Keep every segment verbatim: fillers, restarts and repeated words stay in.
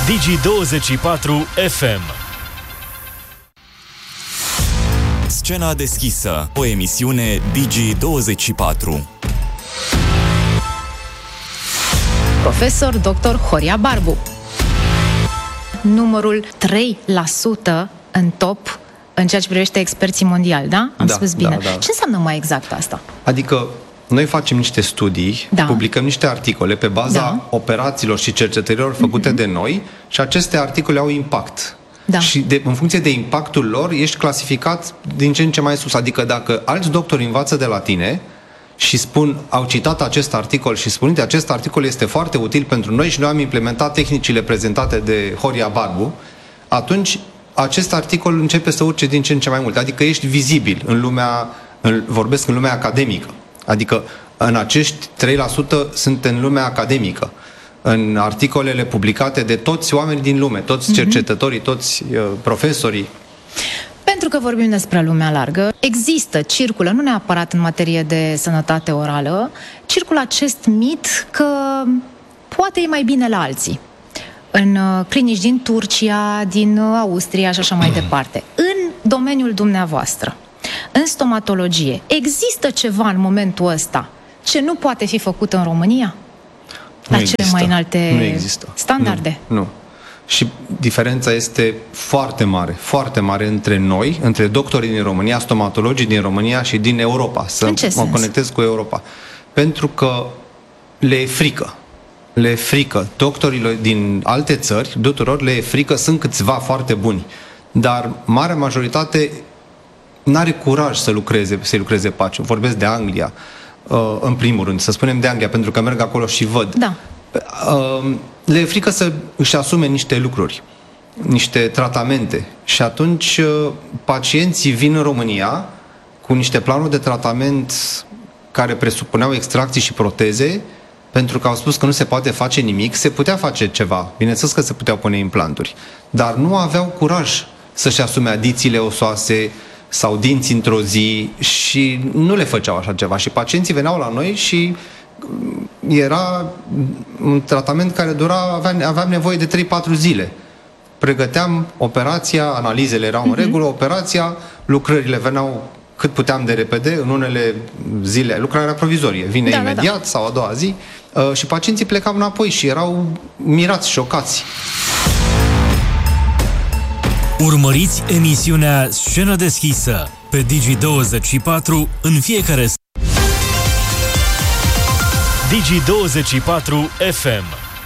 Digi douăzeci și patru F M. Scena deschisă, o emisiune Digi douăzeci și patru. Profesor doctor Horia Barbu. Numărul trei la sută în top în ceea ce privește experții mondiali, da? Am da, spus bine. Da, da. Ce înseamnă mai exact asta? Adică noi facem niște studii, da. publicăm niște articole pe baza da. operațiilor și cercetărilor făcute mm-hmm. de noi și aceste articole au impact. Da. Și de, în funcție de impactul lor ești clasificat din ce în ce mai sus. Adică dacă alți doctori învață de la tine și spun, au citat acest articol și spun, acest articol este foarte util pentru noi și noi am implementat tehnicile prezentate de Horia Barbu, atunci acest articol începe să urce din ce în ce mai mult. Adică ești vizibil în lumea, în, vorbesc în lumea academică. Adică în acești trei la sută sunt în lumea academică. În articolele publicate de toți oamenii din lume, toți cercetătorii, toți uh, profesorii. Pentru că vorbim despre lumea largă, există, circulă, nu neapărat în materie de sănătate orală, circulă acest mit că poate e mai bine la alții. În uh, clinici din Turcia, din uh, Austria și așa mai departe. În domeniul dumneavoastră, în stomatologie, există ceva în momentul ăsta ce nu poate fi făcut în România? La cele mai înalte nu există. standarde? Nu, nu. Și diferența este foarte mare, foarte mare între noi, între doctorii din România, stomatologii din România și din Europa. Să mă sens? conectez cu Europa. Pentru că le e frică. Le e frică. Doctorilor din alte țări, tuturor le e frică, sunt câțiva foarte buni. Dar marea majoritate n-are curaj să lucreze, să lucreze pace. Vorbesc de Anglia, în primul rând, să spunem de Anglia, pentru că merg acolo și văd. Da. Le e frică să își asume niște lucruri, niște tratamente. Și atunci pacienții vin în România cu niște planuri de tratament care presupuneau extracții și proteze, pentru că au spus că nu se poate face nimic. Se putea face ceva, bineînțeles că se puteau pune implanturi, dar nu aveau curaj să-și asume adițiile osoase sau dinți într-o zi și nu le făceau așa ceva. Și pacienții veneau la noi și era un tratament care dura, aveam, aveam nevoie de trei patru zile. Pregăteam operația, analizele erau în uh-huh. regulă, operația, lucrările veneau cât puteam de repede, în unele zile, lucrarea provizorie, vine da, imediat da, da. sau a doua zi, uh, și pacienții plecau înapoi și erau mirați, șocați. Urmăriți emisiunea Scenă deschisă pe Digi douăzeci și patru în fiecare Digi douăzeci și patru F M.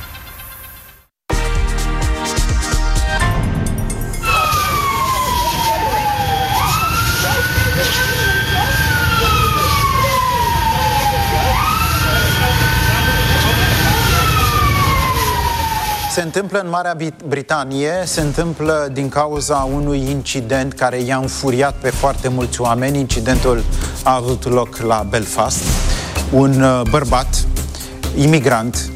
Se întâmplă în Marea Britanie, se întâmplă din cauza unui incident care i-a înfuriat pe foarte mulți oameni. Incidentul a avut loc la Belfast. Un uh, bărbat, imigrant,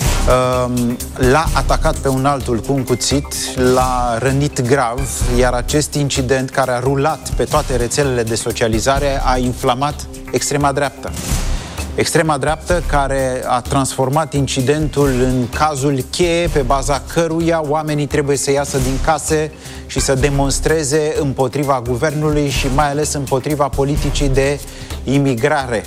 uh, l-a atacat pe un altul cu un cuțit, l-a rănit grav, iar acest incident care a rulat pe toate rețelele de socializare a inflamat extrema dreaptă. Extrema dreaptă care a transformat incidentul în cazul cheie pe baza căruia oamenii trebuie să iasă din case și să demonstreze împotriva guvernului și mai ales împotriva politicii de imigrare.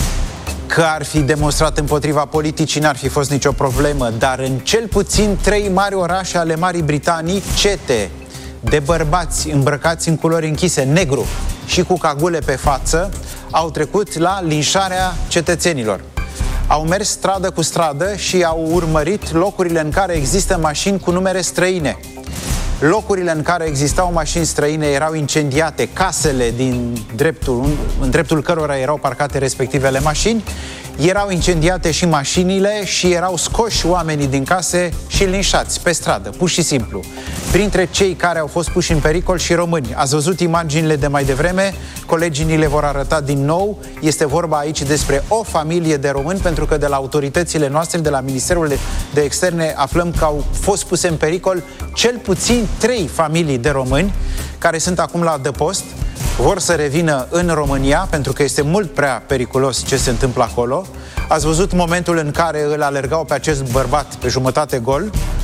Că ar fi demonstrat împotriva politicii n-ar fi fost nicio problemă, dar în cel puțin trei mari orașe ale Marii Britanii, cete de bărbați îmbrăcați în culori închise, negru și cu cagule pe față, au trecut la linșarea cetățenilor. Au mers stradă cu stradă și au urmărit locurile în care există mașini cu numere străine. Locurile în care existau mașini străine erau incendiate, casele din dreptul, în dreptul cărora erau parcate respectivele mașini, erau incendiate și mașinile și erau scoși oamenii din case și linșați pe stradă, pur și simplu. Printre cei care au fost puși în pericol și români. Ați văzut imaginile de mai devreme, colegii ni le vor arăta din nou. Este vorba aici despre o familie de români, pentru că de la autoritățile noastre, de la Ministerul de Externe, aflăm că au fost puse în pericol cel puțin trei familii de români care sunt acum la adăpost. Vor să revină în România, pentru că este mult prea periculos ce se întâmplă acolo. Ați văzut momentul în care îl alergau pe acest bărbat pe jumătate gol.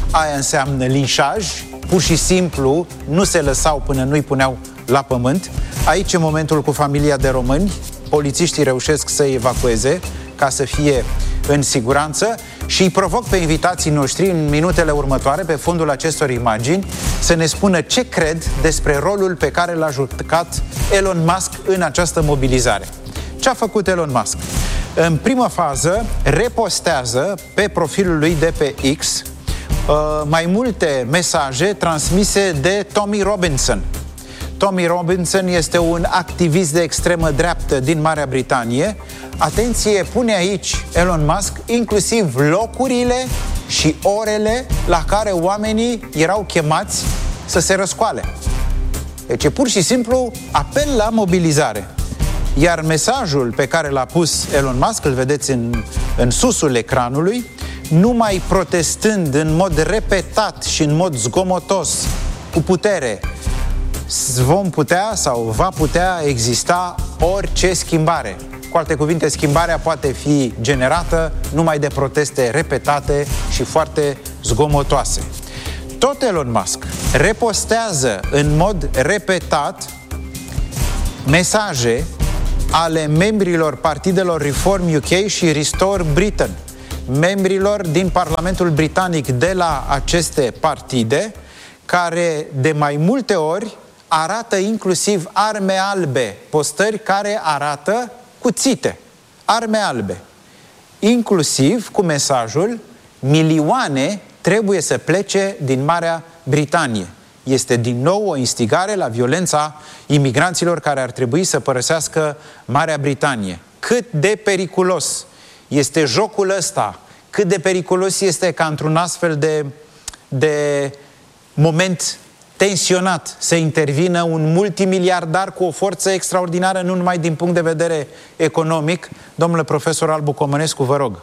aia înseamnă linșaj, pur și simplu nu se lăsau până nu-i puneau la pământ. Aici e momentul cu familia de români, polițiștii reușesc să-i evacueze ca să fie în siguranță și îi provoc pe invitații noștri în minutele următoare, pe fondul acestor imagini, să ne spună ce cred despre rolul pe care l-a jucat Elon Musk în această mobilizare. Ce a făcut Elon Musk? În prima fază, repostează pe profilul lui de pe X mai multe mesaje transmise de Tommy Robinson. Tommy Robinson este un activist de extremă dreaptă din Marea Britanie. Atenție, pune aici Elon Musk inclusiv locurile și orele la care oamenii erau chemați să se răscoale. Deci e pur și simplu apel la mobilizare. Iar mesajul pe care l-a pus Elon Musk, îl vedeți în, în susul ecranului, numai protestând în mod repetat și în mod zgomotos cu putere, vom putea sau va putea exista orice schimbare. Cu alte cuvinte, schimbarea poate fi generată numai de proteste repetate și foarte zgomotoase. Tot Elon Musk repostează în mod repetat mesaje ale membrilor partidelor Reform U K și Restore Britain, membrilor din Parlamentul Britanic de la aceste partide, care de mai multe ori arată inclusiv arme albe, postări care arată cuțite, arme albe, inclusiv cu mesajul: milioane trebuie să plece din Marea Britanie. Este din nou o instigare la violența imigranților care ar trebui să părăsească Marea Britanie. Cât de periculos este jocul ăsta, cât de periculos este ca într-un astfel de, de moment tensionat să intervină un multimiliardar cu o forță extraordinară, nu numai din punct de vedere economic. Domnule profesor Albu Comănescu, vă rog.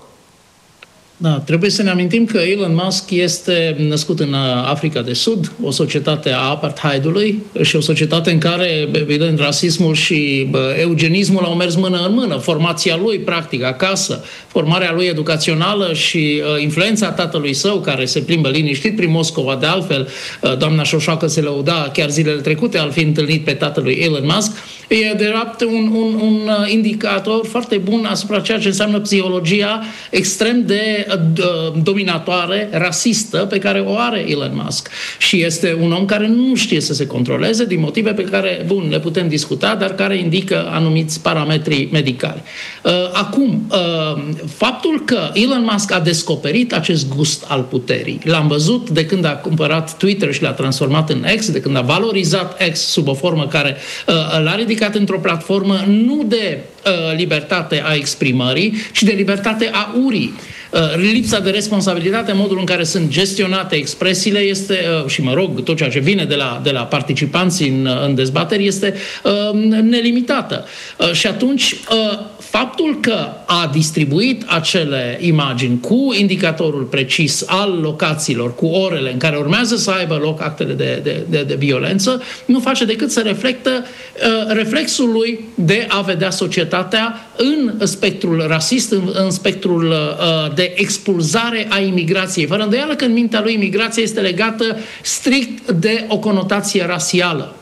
Da, trebuie să ne amintim că Elon Musk este născut în Africa de Sud, o societate a apartheidului și o societate în care, evident, rasismul și eugenismul au mers mână în mână. Formația lui, practic, acasă, formarea lui educațională și uh, influența tatălui său, care se plimbă liniștit prin Moscova. De altfel, uh, doamna Șoșoacă se lăuda chiar zilele trecute al fi întâlnit pe tatălui Elon Musk. E de fapt un, un, un indicator foarte bun asupra ceea ce înseamnă psihologia extrem de uh, dominatoare, rasistă, pe care o are Elon Musk. Și este un om care nu știe să se controleze din motive pe care, bun, le putem discuta, dar care indică anumiți parametri medicali. Uh, acum, uh, faptul că Elon Musk a descoperit acest gust al puterii, l-am văzut de când a cumpărat Twitter și l-a transformat în X, de când a valorizat X sub o formă care uh, l-a ridicat într-o platformă nu de uh, libertate a exprimării, ci de libertate a urii. Uh, lipsa de responsabilitate, modul în care sunt gestionate expresiile este, uh, și mă rog, tot ceea ce vine de la, de la participanți în, în dezbateri este uh, nelimitată. Uh, și atunci, uh, faptul că a distribuit acele imagini cu indicatorul precis al locațiilor, cu orele în care urmează să aibă loc actele de, de, de, de violență, nu face decât să reflectă uh, reflexul lui de a vedea societatea în spectrul rasist, în, în spectrul uh, de expulzare a imigrației. Fără îndoială că în mintea lui imigrația este legată strict de o conotație rasială.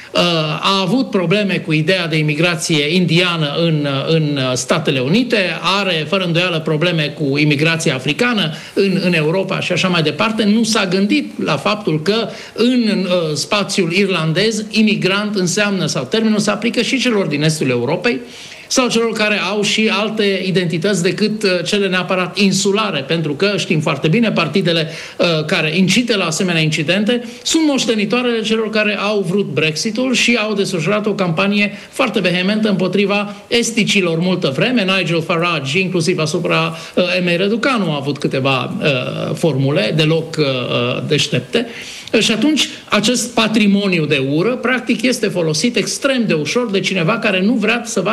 A avut probleme cu ideea de imigrație indiană în, în Statele Unite, are fără îndoială probleme cu imigrația africană în, în Europa și așa mai departe. Nu s-a gândit la faptul că în, în spațiul irlandez imigrant înseamnă, sau termenul se aplică și celor din estul Europei, sau celor care au și alte identități decât cele neapărat insulare, pentru că știm foarte bine, partidele uh, care incite la asemenea incidente sunt moștenitoarele celor care au vrut Brexitul și au desfășurat o campanie foarte vehementă împotriva esticilor multă vreme. Nigel Farage, inclusiv asupra uh, Emei Răducanu, a avut câteva uh, formule deloc uh, deștepte. Și atunci, acest patrimoniu de ură, practic, este folosit extrem de ușor de cineva care nu vrea să vadă decât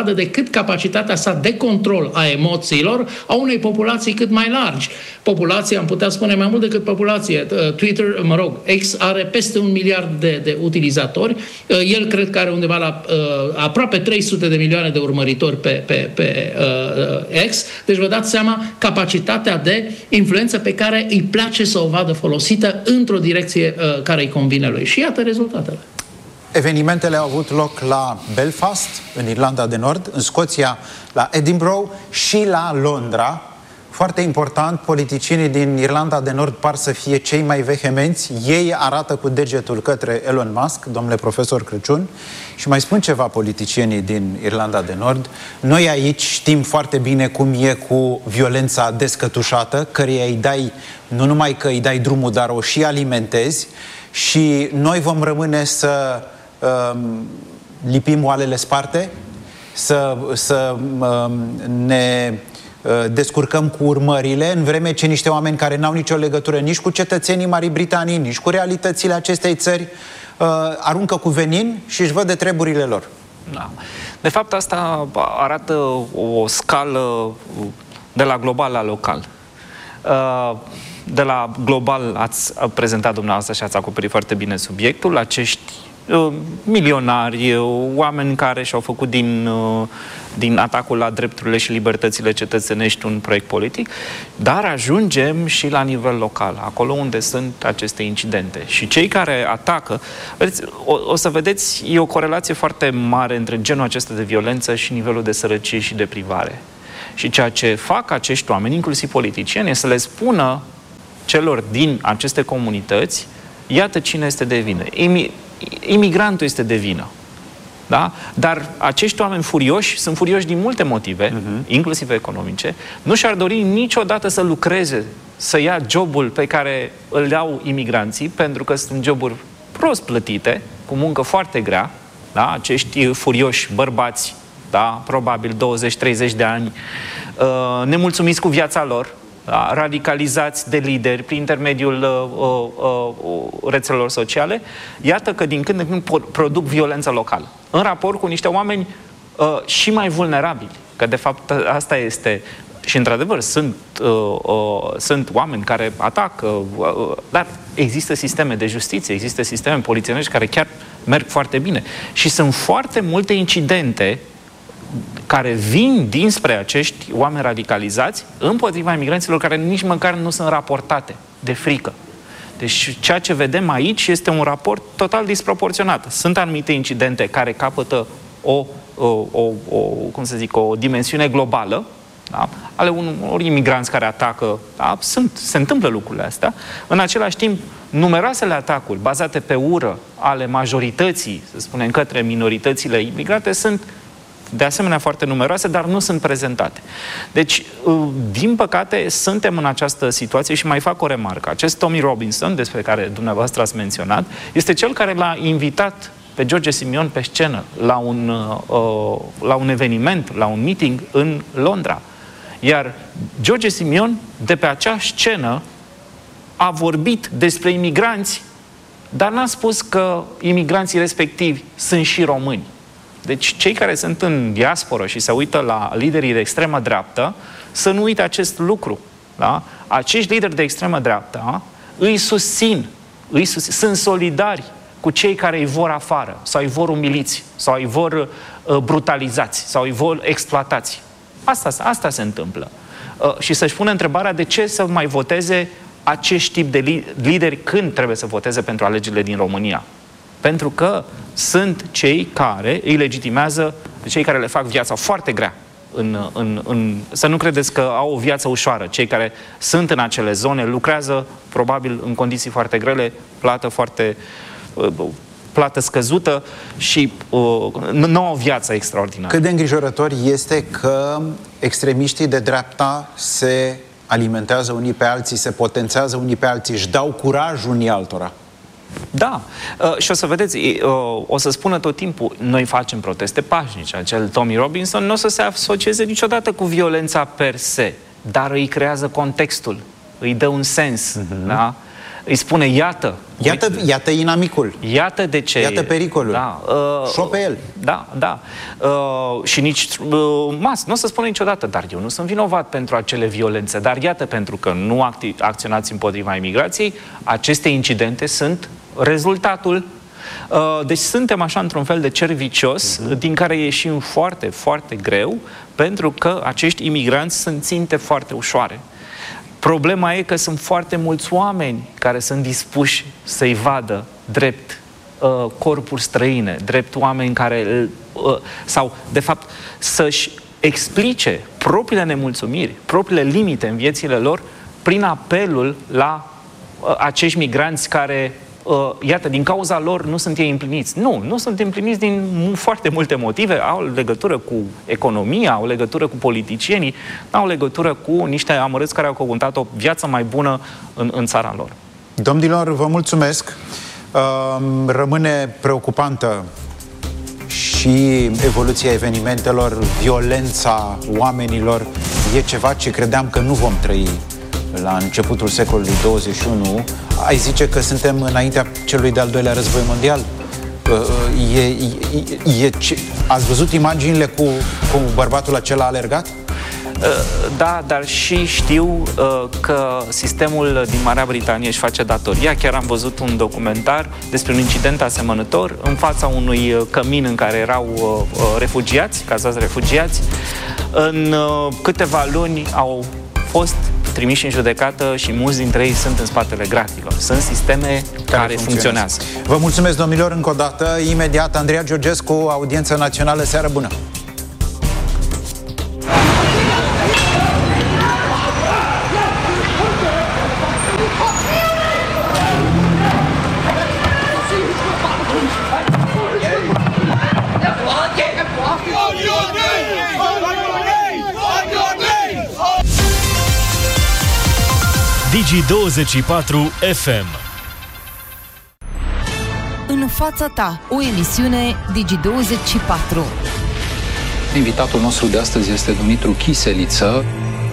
decât capacitatea sa de control a emoțiilor a unei populații cât mai largi. Populația, am putea spune mai mult decât populație, Twitter, mă rog, X are peste un miliard de, de utilizatori, el cred că are undeva la uh, aproape trei sute de milioane de urmăritori pe, pe, pe uh, X, deci vă dați seama capacitatea de influență pe care îi place să o vadă folosită într-o direcție uh, care îi convine lui. Și iată rezultatele. Evenimentele au avut loc la Belfast, în Irlanda de Nord, în Scoția, la Edinburgh și la Londra. Foarte important, politicienii din Irlanda de Nord par să fie cei mai vehemenți. Ei arată cu degetul către Elon Musk, domnule profesor Crăciun. Și mai spun ceva politicienii din Irlanda de Nord. Noi aici știm foarte bine cum e cu violența descătușată, căreia îi dai, nu numai că îi dai drumul, dar o și alimentezi. Și noi vom rămâne să um, lipim oalele sparte, să, să um, ne uh, descurcăm cu urmările, în vreme ce niște oameni care n-au nicio legătură nici cu cetățenii Marii Britanii, nici cu realitățile acestei țări, uh, aruncă cu venin și își văd de treburile lor. Da. De fapt, asta arată o scală de la global la local. Uh, De la global ați prezentat dumneavoastră și ați acoperit foarte bine subiectul, acești uh, milionari, uh, oameni care și-au făcut din, uh, din atacul la drepturile și libertățile cetățenești un proiect politic, dar ajungem și la nivel local, acolo unde sunt aceste incidente. Și cei care atacă, vedeți, o, o să vedeți, e o corelație foarte mare între genul acesta de violență și nivelul de sărăcie și de privare. Și ceea ce fac acești oameni, inclusiv politicieni, e să le spună celor din aceste comunități, iată cine este de vină. Imi, imigrantul este de vină. Da? Dar acești oameni furioși sunt furioși din multe motive, uh-huh. inclusiv economice, nu și-ar dori niciodată să lucreze, să ia jobul pe care îl iau imigranții, pentru că sunt joburi prost plătite, cu muncă foarte grea, da? Acești furioși bărbați, da? Probabil douăzeci treizeci de ani, uh, nemulțumiți cu viața lor, da, radicalizați de lideri prin intermediul uh, uh, rețelelor sociale, iată că din când în când produc violență locală. În raport cu niște oameni uh, și mai vulnerabili, că de fapt asta este. Și într-adevăr sunt, uh, uh, sunt oameni care atacă, uh, dar există sisteme de justiție, există sisteme polițienești care chiar merg foarte bine. Și sunt foarte multe incidente care vin dinspre acești oameni radicalizați împotriva imigranților care nici măcar nu sunt raportate de frică. Deci ceea ce vedem aici este un raport total disproporționat. Sunt anumite incidente care capătă o, o, o, o, cum să zic, o dimensiune globală, da? Ale unor imigranți care atacă, da? Sunt, se întâmplă lucrurile astea. În același timp, numeroasele atacuri bazate pe ură ale majorității, să spunem, către minoritățile imigrate sunt de asemenea foarte numeroase, dar nu sunt prezentate. Deci, din păcate, suntem în această situație și mai fac o remarcă. Acest Tommy Robinson, despre care dumneavoastră ați menționat, este cel care l-a invitat pe George Simion pe scenă la un, uh, la un eveniment, la un meeting în Londra. Iar George Simion, de pe acea scenă, a vorbit despre imigranți, dar n-a spus că imigranții respectivi sunt și români. Deci cei care sunt în diasporă și se uită la liderii de extremă dreaptă, să nu uite acest lucru. Da? Acești lideri de extremă dreaptă îi susțin, îi susțin, sunt solidari cu cei care îi vor afară, sau îi vor umiliți, sau îi vor uh, brutalizați, sau îi vor exploatați. Asta, asta se întâmplă. Uh, și să-și pună întrebarea de ce să mai voteze acești tip de li lideri când trebuie să voteze pentru alegerile din România. Pentru că sunt cei care îi legitimează, cei care le fac viața foarte grea. În, în, în, să nu credeți că au o viață ușoară. Cei care sunt în acele zone lucrează probabil în condiții foarte grele, plată foarte plată scăzută și uh, nu au o viață extraordinară. Cât de îngrijorător este că extremiștii de dreapta se alimentează unii pe alții, se potențează unii pe alții, își dau curaj unii altora. Da, uh, și o să vedeți, uh, o să spună tot timpul, noi facem proteste pașnice. Acel Tommy Robinson nu o să se asocieze niciodată cu violența per se, dar îi creează contextul, îi dă un sens, uh-huh. da? îi spune, iată, Iată, uite, iată inamicul. Iată de ce. Iată pericolul. Da, uh, și-o pe el. Da, da. Uh, și nici uh, mas, nu o să spună niciodată, dar eu nu sunt vinovat pentru acele violențe. Dar iată, pentru că nu acti- acționați împotriva imigrației, aceste incidente sunt rezultatul. Uh, deci suntem așa într-un fel de cer vicios, uh-huh. din care ieșim foarte, foarte greu, pentru că acești imigranți sunt ținte foarte ușoare. Problema e că sunt foarte mulți oameni care sunt dispuși să-i vadă drept uh, corpuri străine, drept oameni care, uh, sau, de fapt, să-și explice propriile nemulțumiri, propriile limite în viețile lor, prin apelul la uh, acești migranți care, uh, iată, din cauza lor nu sunt ei împliniți. Nu, nu sunt împliniți din foarte multe motive, au legătură cu economia, au legătură cu politicienii, au legătură cu niște amărâți care au căutat o viață mai bună în, în țara lor. Domnilor, vă mulțumesc. Rămâne preocupantă și evoluția evenimentelor, violența oamenilor. E ceva ce credeam că nu vom trăi la începutul secolului douăzeci și unu. Ai zice că suntem înaintea celui de-al doilea război mondial? E, e, e, ce... Ați văzut imaginile cu, cu bărbatul acela alergat? Da, dar și știu uh, că sistemul din Marea Britanie își face datoria. Chiar am văzut un documentar despre un incident asemănător în fața unui cămin în care erau uh, refugiați, cazați refugiați. În uh, câteva luni au fost trimiși în judecată și mulți dintre ei sunt în spatele gratilor. Sunt sisteme care, care funcționează. funcționează. Vă mulțumesc, domnilor, încă o dată. Imediat, Andreea Georgescu, Audiență Națională. Seară bună! Digi douăzeci și patru F M. În fața ta, o emisiune Digi douăzeci și patru. Invitatul nostru de astăzi este Dumitru Chiseliță.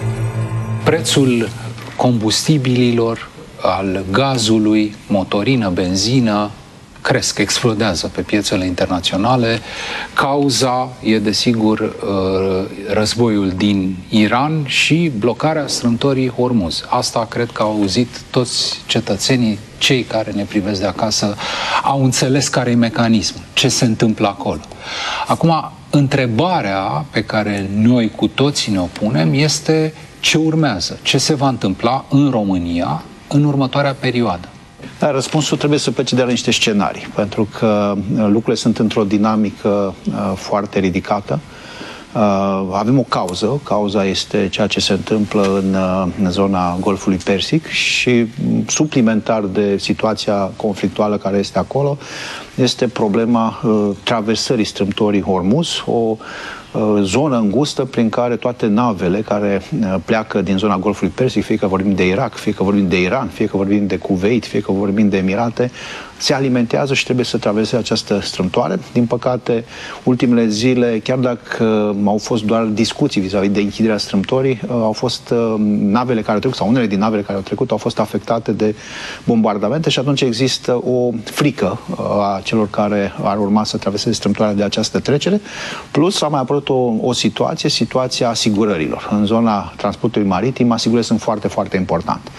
Prețul combustibililor, al gazului, motorină, benzină, cresc, explodează pe piețele internaționale. Cauza e, desigur, războiul din Iran și blocarea strâmtorii Hormuz. Asta cred că au auzit toți cetățenii, cei care ne privesc de acasă, au înțeles care e mecanismul, ce se întâmplă acolo. Acum, întrebarea pe care noi cu toții ne o punem este ce urmează, ce se va întâmpla în România în următoarea perioadă. Dar răspunsul trebuie să plece de la niște scenarii, pentru că lucrurile sunt într-o dinamică uh, foarte ridicată. Uh, avem o cauză, cauza este ceea ce se întâmplă în, uh, în zona Golfului Persic și suplimentar de situația conflictuală care este acolo, este problema uh, traversării strâmtorii Hormuz, o zonă îngustă prin care toate navele care pleacă din zona Golfului Persic, fie că vorbim de Irak, fie că vorbim de Iran, fie că vorbim de Kuwait, fie că vorbim de Emirate, se alimentează și trebuie să traverseze această strâmtoare. Din păcate, ultimele zile, chiar dacă au fost doar discuții vis-a-vis de închiderea strâmtorii, au fost navele care au trecut, sau unele din navele care au trecut, au fost afectate de bombardamente și atunci există o frică a celor care ar urma să traverseze strâmtoarea de această trecere. Plus, a mai apărut o, o situație, situația asigurărilor. În zona transportului maritim, asigurările sunt foarte, foarte importante.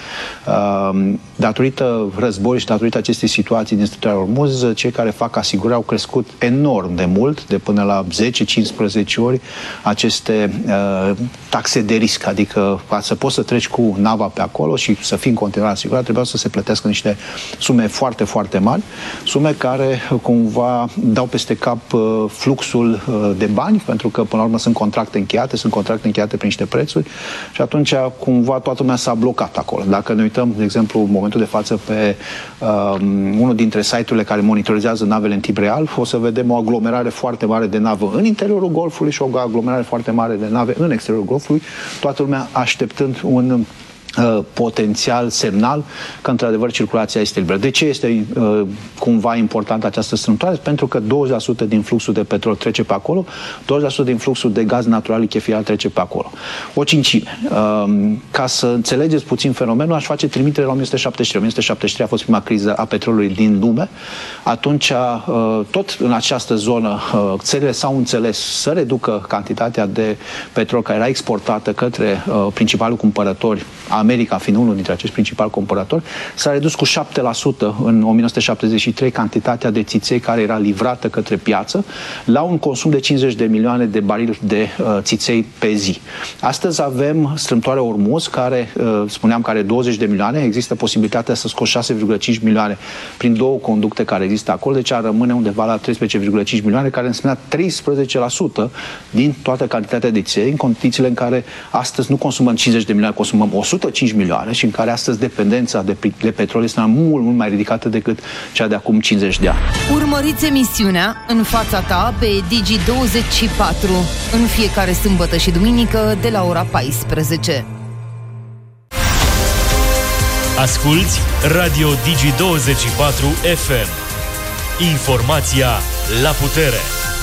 Datorită războiului și datorită acestei situații din strâmtoarea Hormuz, cei care fac asigurări au crescut enorm de mult, de până la zece cincisprezece ori aceste uh, taxe de risc, adică ca să poți să treci cu nava pe acolo și să fii în continuare asigurat, trebuia să se plătească niște sume foarte, foarte mari, sume care cumva dau peste cap uh, fluxul uh, de bani, pentru că până la urmă sunt contracte încheiate, sunt contracte încheiate prin niște prețuri și atunci cumva toată lumea s-a blocat acolo. Dacă ne uităm, de exemplu, în momentul de față pe uh, unul dintre site-urile care monitorizează navele în timp real, o să vedem o aglomerare foarte mare de navă în interiorul Golfului și o aglomerare foarte mare de nave în exteriorul Golfului, toată lumea așteptând un potențial semnal că într-adevăr circulația este liberă. De ce este uh, cumva importantă această strâmtoare? Pentru că douăzeci la sută din fluxul de petrol trece pe acolo, douăzeci la sută din fluxul de gaz natural lichefiat trece pe acolo. O cincime. Uh, ca să înțelegeți puțin fenomenul, aș face trimitere la o mie nouă sute șaptezeci și trei. o mie nouă sute șaptezeci și trei a fost prima criză a petrolului din lume. Atunci, uh, tot în această zonă, uh, țările s-au înțeles să reducă cantitatea de petrol care era exportată către uh, principalul cumpărători, America fiind unul dintre acești principali cumpărători, s-a redus cu șapte la sută în o mie nouă sute șaptezeci și trei cantitatea de țiței care era livrată către piață, la un consum de cincizeci de milioane de barili de uh, țiței pe zi. Astăzi avem strâmtoarea Ormuz, care, uh, spuneam, că are douăzeci de milioane, există posibilitatea să scoți șase virgulă cinci milioane prin două conducte care există acolo, deci ar rămâne undeva la treisprezece virgulă cinci milioane, care înseamnă treisprezece la sută din toată cantitatea de țiței, în condițiile în care astăzi nu consumăm cincizeci de milioane, consumăm o sută cinci milioane și în care astăzi dependența de, de petrol este mult, mult mai ridicată decât cea de acum cincizeci de ani. Urmăriți emisiunea În fața ta pe Digi douăzeci și patru în fiecare sâmbătă și duminică de la ora paisprezece. Asculți Radio Digi douăzeci și patru F M. Informația la putere.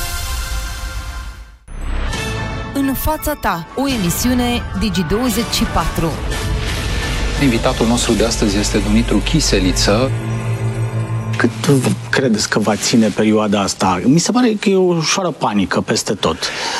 În fața ta, o emisiune Digi douăzeci și patru. Invitatul nostru de astăzi este Dumitru Chiseliță. Cât credeți că va ține perioada asta? Mi se pare că e o ușoară panică peste tot.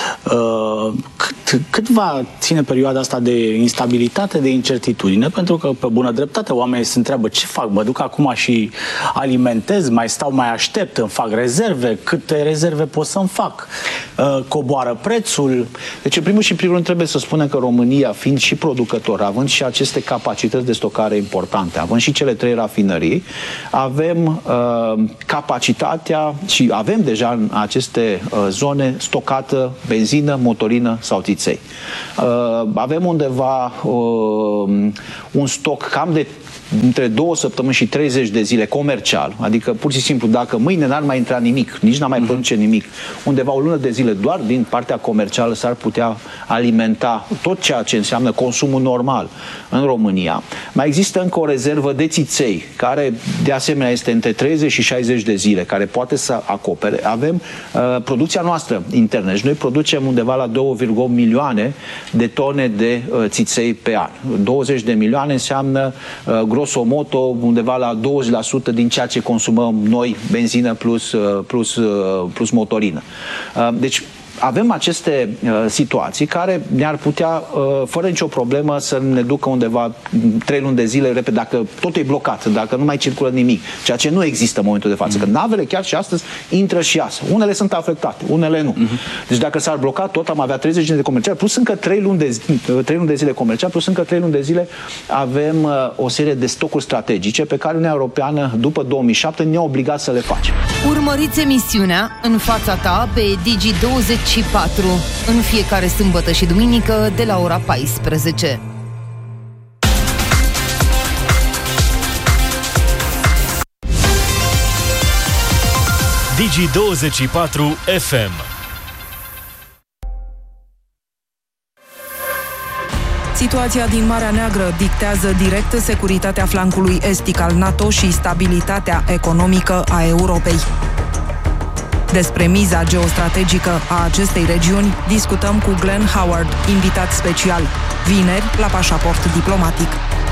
Cât, cât va ține perioada asta de instabilitate, de incertitudine? Pentru că, pe bună dreptate, oamenii se întreabă ce fac? Mă duc acum și alimentez, mai stau, mai aștept, îmi fac rezerve, câte rezerve pot să-mi fac? Coboară prețul? Deci, în primul și primul rând, trebuie să spunem că România, fiind și producător, având și aceste capacități de stocare importante, având și cele trei rafinării, avem uh, capacitatea și avem deja în aceste uh, zone stocată benzină, motorină sau țiței. Uh, avem undeva uh, un stoc cam de între două săptămâni și treizeci de zile comercial, adică pur și simplu dacă mâine n-ar mai intra nimic, nici n-ar mai produce nimic, undeva o lună de zile doar din partea comercială s-ar putea alimenta tot ceea ce înseamnă consumul normal în România. Mai există încă o rezervă de țiței, care de asemenea este între treizeci și șaizeci de zile, care poate să acopere. Avem uh, producția noastră internă și noi producem undeva la două virgulă opt milioane de tone de uh, țiței pe an. douăzeci de milioane înseamnă uh, grosomodo undeva la douăzeci la sută din ceea ce consumăm noi, benzină plus, plus, plus motorină. Deci avem aceste uh, situații care ne-ar putea, uh, fără nicio problemă, să ne ducă undeva trei luni de zile, repede, dacă tot e blocat, dacă nu mai circulă nimic, ceea ce nu există în momentul de față. Mm-hmm. Că navele chiar și astăzi intră și iasă. Unele sunt afectate, unele nu. Mm-hmm. Deci dacă s-ar bloca tot, am avea treizeci de zile comercial, plus încă trei luni de, trei luni de zile comercial, plus încă trei luni de zile avem uh, o serie de stocuri strategice pe care Uniunea Europeană, după două mii șapte, ne-a obligat să le facem. Urmăriți emisiunea În fața ta pe Digi douăzeci și patru în fiecare sâmbătă și duminică de la ora paisprezece. Digi douăzeci și patru F M. Situația din Marea Neagră dictează direct securitatea flancului estic al NATO și stabilitatea economică a Europei. Despre miza geostrategică a acestei regiuni discutăm cu Glenn Howard, invitat special, vineri la Pașaport Diplomatic.